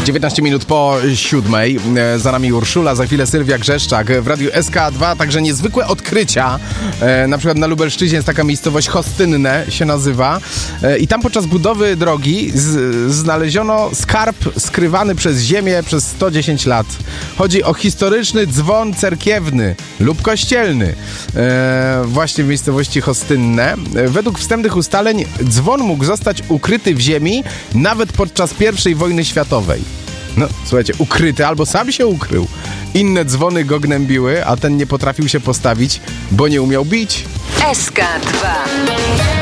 19 minut po 7. Za nami Urszula, za chwilę Sylwia Grzeszczak w Radiu SK2. Także niezwykłe odkrycia. Na przykład na Lubelszczyźnie jest taka miejscowość Hostynne się nazywa. I tam podczas budowy drogi znaleziono skarb skrywany przez ziemię przez 110 lat. Chodzi o historyczny dzwon cerkiewny lub kościelny. Właśnie w miejscowości Hostynne. Według wstępnych ustaleń dzwon mógł zostać ukryty w ziemi nawet podczas I wojny światowej. No, słuchajcie, ukryty albo sam się ukrył. Inne dzwony go gnębiły, a ten nie potrafił się postawić, bo nie umiał bić. SK2